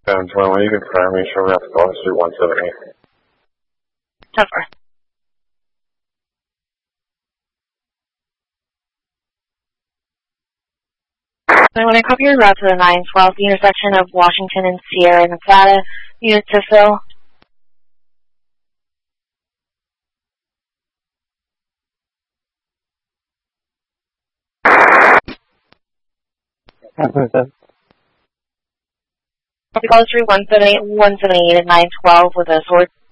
When you confirm, you show me at the phone street 178. 10-4. I want to copy your route to the 912, the intersection of Washington and Sierra, Nevada. Unit to fill. Copy call through 178 at 912 with a sword.